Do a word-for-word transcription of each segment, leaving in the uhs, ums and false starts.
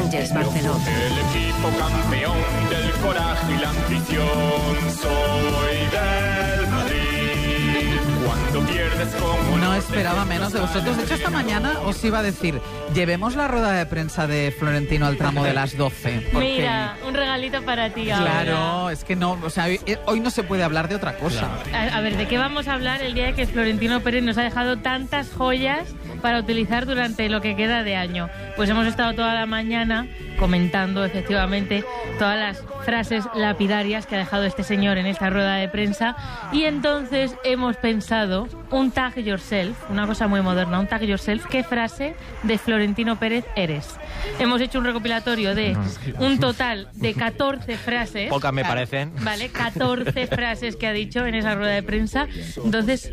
Rangers Barcelona. El equipo campeón del coraje y la ambición. Soy del Madrid. Cuando pierdes como No esperaba menos de vosotros. De hecho, esta mañana os iba a decir, llevemos la rueda de prensa de Florentino al tramo de las doce. Porque, mira, un regalito para ti ahora. claro, es que no, o sea, hoy, hoy no se puede hablar de otra cosa. A, a ver, ¿de qué vamos a hablar el día de que Florentino Pérez nos ha dejado tantas joyas para utilizar durante lo que queda de año? Pues hemos estado toda la mañana comentando efectivamente todas las frases lapidarias que ha dejado este señor en esta rueda de prensa, y entonces hemos pensado un tag yourself, una cosa muy moderna, un tag yourself. ¿Qué frase de Florentino Pérez eres? Hemos hecho un recopilatorio de un total de catorce frases. Pocas me parecen. Vale, catorce frases que ha dicho en esa rueda de prensa. Entonces,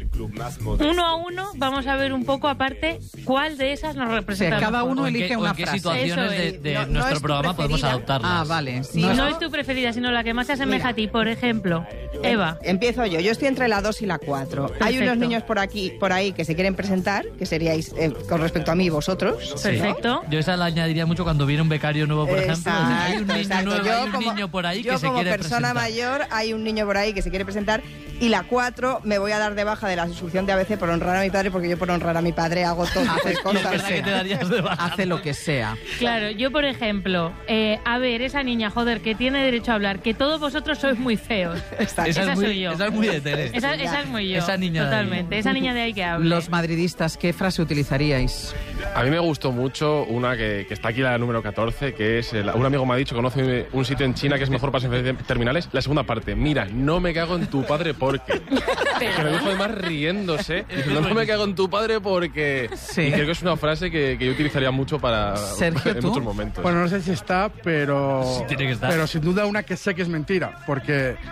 uno a uno vamos a ver un poco aparte cuál de esas nos representa. Sí, cada mejor. uno ¿O en qué- elige o una en qué frase. situaciones Eso de, es. de No- no nuestro es tu programa podemos preferida. adoptarlas? Ah, vale. Sí, No, No es tu preferida, sino la que más se asemeja a ti. Por ejemplo, Eva. Empiezo yo. Yo estoy entre la dos y la cuatro. Hay Perfecto. unos niños por aquí, por ahí que se quieren presentar, que seríais, eh, con respecto a mí, vosotros. Perfecto. Yo esa la añadiría mucho cuando viene un becario nuevo, por ejemplo. Exacto, Hay un niño exacto. nuevo, Yo hay un como- niño por ahí yo que se como quiere persona presentar. mayor, hay un niño por ahí que se quiere presentar. Y la cuatro, me voy a dar de baja de la suscripción de A B C por honrar a mi padre, porque yo por honrar a mi padre hago todo tipo de Haces cosas. lo que ¿Verdad que te sea. darías de baja? Hace lo que sea. Claro, yo por ejemplo, eh, a ver, esa niña, joder, que tiene derecho a hablar, que todos vosotros sois muy feos. Está- Esa, Esa es muy, soy yo. esa es muy de Tere. Esa, esa es muy yo. Esa niña de ahí. Totalmente. Esa niña de ahí que habla. Los madridistas, ¿qué frase utilizaríais? A mí me gustó mucho una que, que está aquí, la número catorce, que es, el- un amigo me ha dicho, conoce un sitio en China que es mejor para las enfermedades terminales. La segunda parte, mira, no me cago en tu padre porque... que me dijo además riéndose, diciendo, no me cago en tu padre porque... Sí. Y creo que es una frase que, que yo utilizaría mucho para... Sergio, en ¿tú? muchos momentos. Bueno, no sé si está, pero... Sí, tiene que estar. Pero sin duda una que sé que es mentira, porque